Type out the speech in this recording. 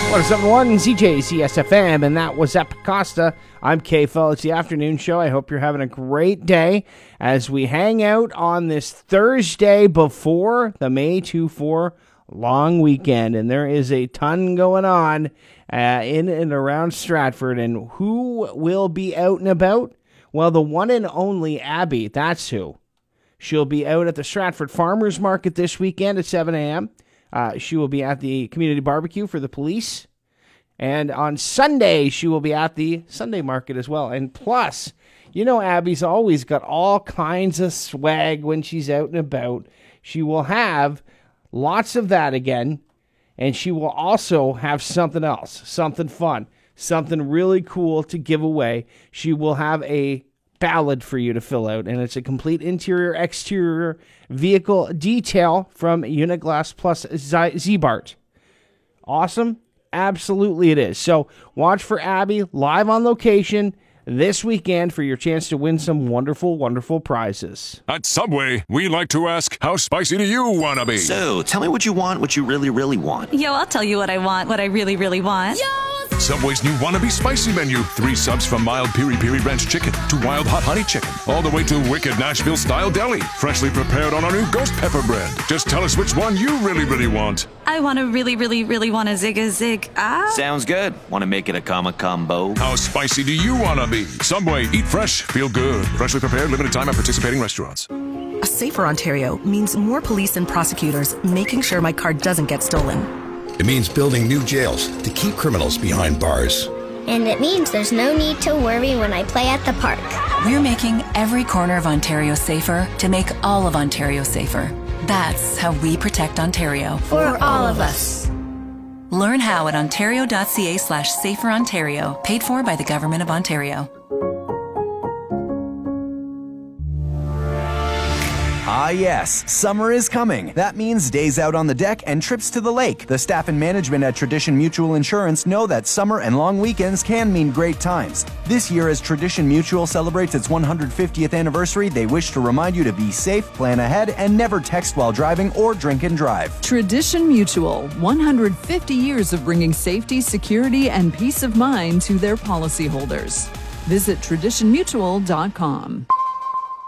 107.1 CJCSFM, and that was Epicosta. I'm Kay Fell. It's the afternoon show. I hope you're having a great day as we hang out on this Thursday before the May 2-4 long weekend. And there is a ton going on in and around Stratford. And who will be out and about? Well, the one and only Abby, that's who. She'll be out at the Stratford Farmers Market this weekend at 7 a.m. She will be at the community barbecue for the police. And on Sunday, she will be at the Sunday market as well. And plus, you know, Abby's always got all kinds of swag when she's out and about. She will have lots of that again. And she will also have something else, something fun, something really cool to give away. She will have a ballot for you to fill out, and it's a complete interior exterior vehicle detail from Uniglass plus Z-Bart. Awesome? Absolutely it is. So watch for Abby live on location this weekend for your chance to win some wonderful, wonderful prizes. At Subway, we like to ask, how spicy do you want to be? So, tell me what you want, what you really, really want. Yo, I'll tell you what I want, what I really, really want. Yo! Subway's new Wannabe Spicy menu. 3 subs from mild piri-piri ranch chicken to wild hot honey chicken, all the way to wicked Nashville-style deli, freshly prepared on our new ghost pepper bread. Just tell us which one you really, really want. I want to really, really, really want a zig. Sounds good. Want to make it a combo? How spicy do you want to be? Subway, eat fresh, feel good. Freshly prepared, limited time at participating restaurants. A safer Ontario means more police and prosecutors making sure my car doesn't get stolen. It means building new jails to keep criminals behind bars. And it means there's no need to worry when I play at the park. We're making every corner of Ontario safer to make all of Ontario safer. That's how we protect Ontario. For all of us. Learn how at ontario.ca/saferontario, paid for by the Government of Ontario. Ah yes, summer is coming. That means days out on the deck and trips to the lake. The staff and management at Tradition Mutual Insurance know that summer and long weekends can mean great times. This year, as Tradition Mutual celebrates its 150th anniversary, they wish to remind you to be safe, plan ahead, and never text while driving or drink and drive. Tradition Mutual, 150 years of bringing safety, security, and peace of mind to their policyholders. Visit traditionmutual.com.